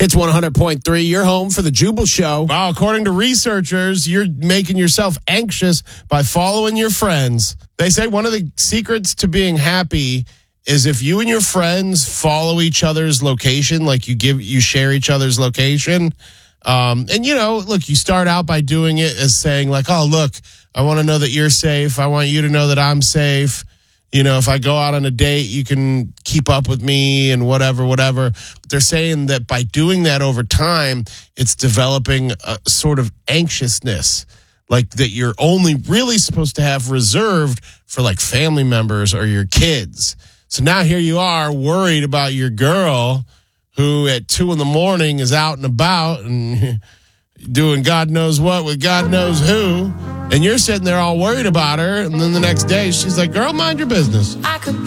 It's 100.3, your home for the Jubal Show. Wow, according to researchers, you're making yourself anxious by following your friends. They say one of the secrets to being happy is if you and your friends follow each other's location, like you share each other's location. And, look, you start out by doing it as saying like, oh, look, I want to know that you're safe. I want you to know that I'm safe. If I go out on a date, you can keep up with me and whatever. But they're saying that by doing that over time, it's developing a sort of anxiousness, like that you're only really supposed to have reserved for like family members or your kids. So now here you are worried about your girl who at 2 a.m. is out and about and doing God knows what with God knows who. And you're sitting there all worried about her. And then the next day she's like, girl, mind your business.